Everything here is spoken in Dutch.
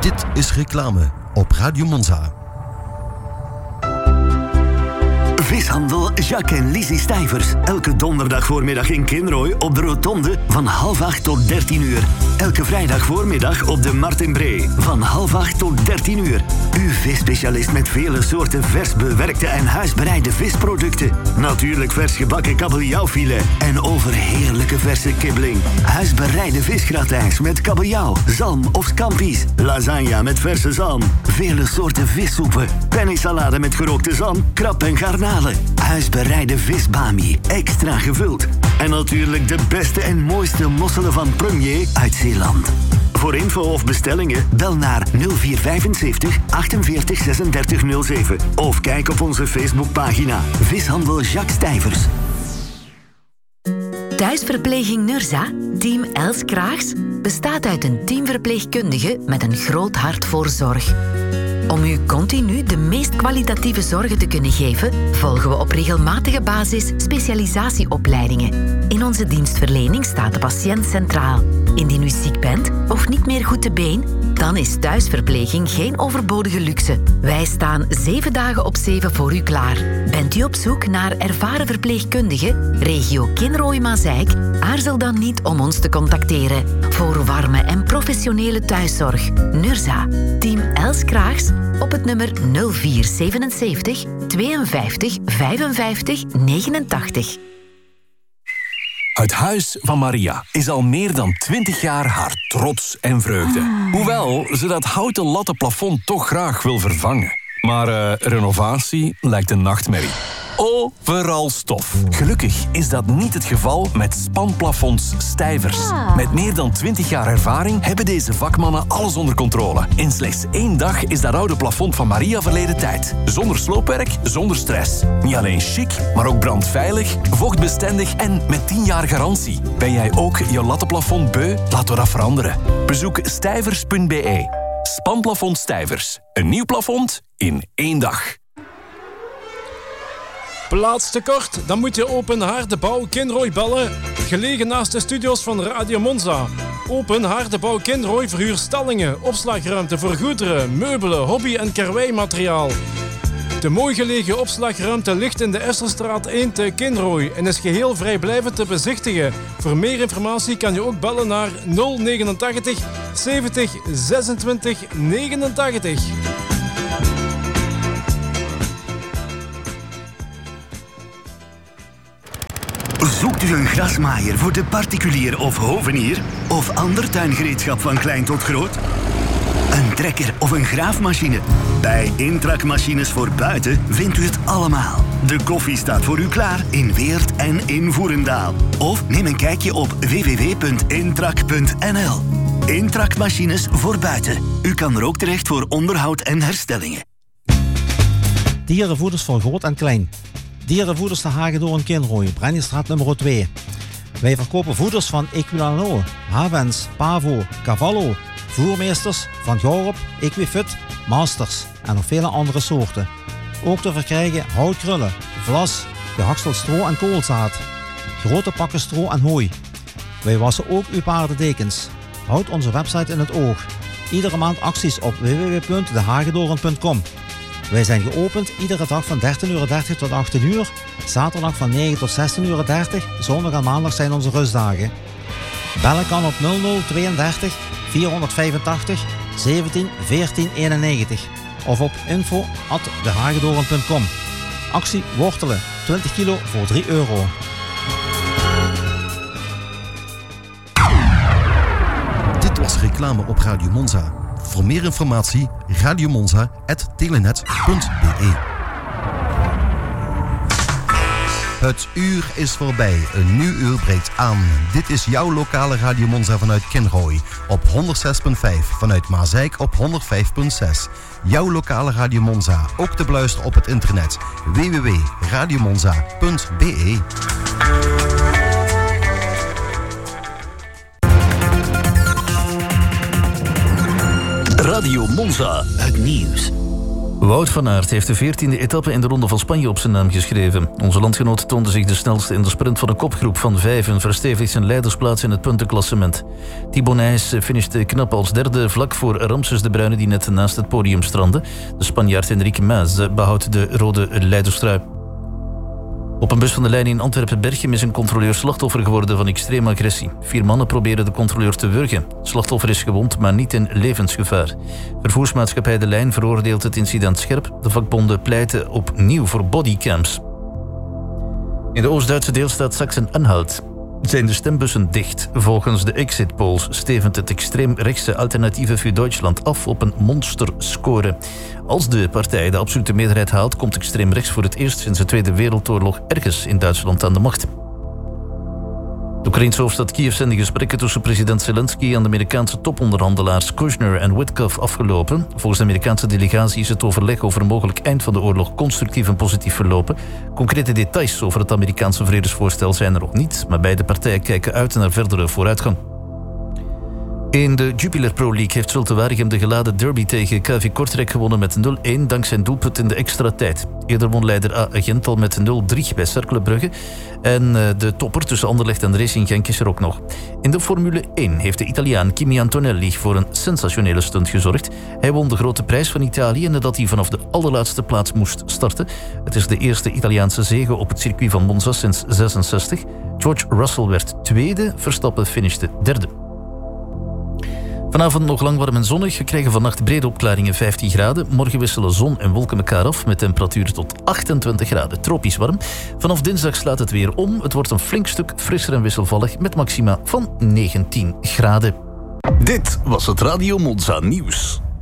Dit is reclame op Radio Monza. Vishandel Jacques en Lizzie Stijvers. Elke donderdag voormiddag in Kinrooi op de Rotonde van 7:30 tot 13:00. Elke vrijdag voormiddag op de Martinbree van 7:30 tot 13:00. Uw visspecialist met vele soorten vers bewerkte en huisbereide visproducten. Natuurlijk vers gebakken kabeljauwfilet en overheerlijke verse kibbeling. Huisbereide visgratijns met kabeljauw, zalm of scampi's. Lasagne met verse zalm. Vele soorten vissoepen. Pennysalade met gerookte zalm, krab en garnalen. Huisbereide visbami, extra gevuld. En natuurlijk de beste en mooiste mosselen van Premier uit Zeeland. Voor info of bestellingen bel naar 0475 48 36 07 of kijk op onze Facebookpagina Vishandel Jacques Stijvers. Thuisverpleging Nurza, team Els Kraags, bestaat uit een teamverpleegkundige met een groot hart voor zorg. Om u continu de meest kwalitatieve zorgen te kunnen geven, volgen we op regelmatige basis specialisatieopleidingen. In onze dienstverlening staat de patiënt centraal. Indien u ziek bent of niet meer goed te been, dan is thuisverpleging geen overbodige luxe. Wij staan 7 dagen op 7 voor u klaar. Bent u op zoek naar ervaren verpleegkundigen, regio Kinrooi-Mazeik? Aarzel dan niet om ons te contacteren. Voor warme en professionele thuiszorg. Nurza, team Els Kraags, op het nummer 0477 52 55 89. Het Huis van Maria is al meer dan 20 jaar haar trots en vreugde. Hoewel ze dat houten latten plafond toch graag wil vervangen. Maar renovatie lijkt een nachtmerrie. Overal stof. Gelukkig is dat niet het geval met Spanplafonds Stijvers. Met meer dan 20 jaar ervaring hebben deze vakmannen alles onder controle. In slechts 1 dag is dat oude plafond van Maria verleden tijd. Zonder sloopwerk, zonder stress. Niet alleen chic, maar ook brandveilig, vochtbestendig en met 10 jaar garantie. Ben jij ook je lattenplafond beu? Laten we dat veranderen. Bezoek stijvers.be. Spanplafond Stijvers. Een nieuw plafond in 1 dag. Plaatstekort? Dan moet je Open Haardebouw Kinrooi bellen. Gelegen naast de studio's van Radio Monza. Open Haardebouw Kinrooi verhuurt stallingen, opslagruimte voor goederen, meubelen, hobby- en karweimateriaal. De mooi gelegen opslagruimte ligt in de Esserstraat 1 te Kinrooi en is geheel vrijblijvend te bezichtigen. Voor meer informatie kan je ook bellen naar 089 70 26 89. Zoekt u een grasmaaier voor de particulier of hovenier? Of ander tuingereedschap van klein tot groot? Een trekker of een graafmachine? Bij Intrac Machines voor Buiten vindt u het allemaal. De koffie staat voor u klaar in Weert en in Voerendaal. Of neem een kijkje op www.intrac.nl. Intrac Machines voor Buiten. U kan er ook terecht voor onderhoud en herstellingen. Dierenvoeders voor groot en klein. Dierenvoeders de Hagedorn in Kinrooi, Brenniestraat nummer 2. Wij verkopen voeders van Equilano, Havens, Pavo, Cavallo, Voermeesters, Van Goorop, Equifit, Masters en nog vele andere soorten. Ook te verkrijgen houtkrullen, vlas, gehakseld stro en koolzaad, grote pakken stro en hooi. Wij wassen ook uw paardendekens. Houd onze website in het oog. Iedere maand acties op www.dehagedorn.com. Wij zijn geopend iedere dag van 13:30 tot 18:00, zaterdag van 9 tot 16:30, zondag en maandag zijn onze rustdagen. Bellen kan op 0032 485 17 14 91 of op info@dehagedorn.com. Actie wortelen, 20 kilo voor €3. Dit was reclame op Radio Monza. Voor meer informatie radiomonza@telenet.be. Het uur is voorbij. Een nieuw uur breekt aan. Dit is jouw lokale Radio Monza vanuit Kinrooi op 106.5. Vanuit Mazeik op 105.6. Jouw lokale Radio Monza. Ook te beluisteren op het internet. www.radiomonza.be. Radio Monza. Het nieuws Wout van Aert heeft de 14e etappe in de Ronde van Spanje op zijn naam geschreven. Onze landgenoot toonde zich de snelste in de sprint van een kopgroep van 5 en verstevigt zijn leidersplaats in het puntenklassement. Thibaut Nys finishte knap als derde, vlak voor Ramses de Bruyne die net naast het podium strandde. De Spanjaard Enrique Mas behoudt de rode leiderstrui. Op een bus van de lijn in Antwerpen-Berchem is een controleur slachtoffer geworden van extreme agressie. 4 mannen proberen de controleur te wurgen. Het slachtoffer is gewond, maar niet in levensgevaar. Vervoersmaatschappij De Lijn veroordeelt het incident scherp. De vakbonden pleiten opnieuw voor bodycams. In de Oost-Duitse deelstaat Sachsen-Anhalt zijn de stembussen dicht. Volgens de exit polls stevend het extreemrechtse Alternative für Deutschland af op een monsterscore. Als de partij de absolute meerderheid haalt, komt extreemrechts voor het eerst sinds de Tweede Wereldoorlog ergens in Duitsland aan de macht. De Oekraïnse hoofdstad Kiev zijn de gesprekken tussen president Zelensky en de Amerikaanse toponderhandelaars Kushner en Witkoff afgelopen. Volgens de Amerikaanse delegatie is het overleg over een mogelijk eind van de oorlog constructief en positief verlopen. Concrete details over het Amerikaanse vredesvoorstel zijn er nog niet, maar beide partijen kijken uit naar verdere vooruitgang. In de Jupiler Pro League heeft Zulte Waregem de geladen derby tegen KV Kortrijk gewonnen met 0-1 dankzij een doelpunt in de extra tijd. Eerder won leider A Gent al met 0-3 bij Cercle Brugge. En de topper tussen Anderlecht en Racing Genk is er ook nog. In de Formule 1 heeft de Italiaan Kimi Antonelli voor een sensationele stunt gezorgd. Hij won de grote prijs van Italië nadat hij vanaf de allerlaatste plaats moest starten. Het is de eerste Italiaanse zege op het circuit van Monza sinds 1966. George Russell werd tweede, Verstappen finishte derde. Vanavond nog lang warm en zonnig. We krijgen vannacht brede opklaringen 15 graden. Morgen wisselen zon en wolken elkaar af met temperaturen tot 28 graden. Tropisch warm. Vanaf dinsdag slaat het weer om. Het wordt een flink stuk frisser en wisselvallig met maxima van 19 graden. Dit was het Radio Monza nieuws.